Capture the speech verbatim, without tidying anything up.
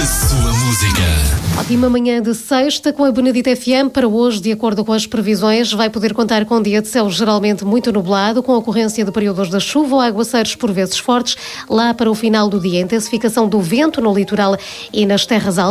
sua música. Ótima manhã de sexta com a Benedita F M. Para hoje, de acordo com as previsões, vai poder contar com um dia de céu geralmente muito nublado, com a ocorrência de períodos de chuva ou aguaceiros por vezes fortes. Lá para o final do dia, intensificação do vento no litoral e nas terras altas.